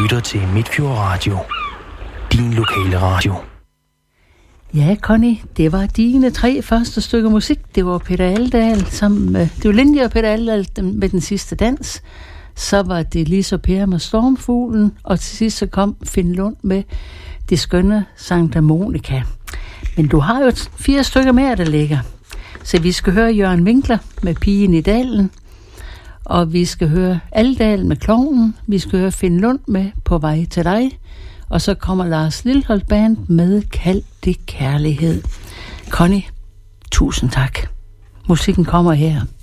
lytter til Midtfjord Radio. Din lokale radio. Ja, Connie, det var dine 3 første stykker musik. Det var Peter Aldahl sammen med... Det var Lindy og Peter Aldahl med Den Sidste Dans. Så var det Lise og Per med Stormfuglen. Og til sidst så kom Finn Lund med Det Skønne Santa Monica. Men du har jo 4 stykker mere, der ligger. Så vi skal høre Jørgen Winkler med Pigen i Dalen. Og vi skal høre Aldahl med Klovnen. Vi skal høre Finn Lund med På Vej til Dig. Og så kommer Lars Lilholt Band med Kald det Kærlighed. Connie, tusind tak. Musikken kommer her.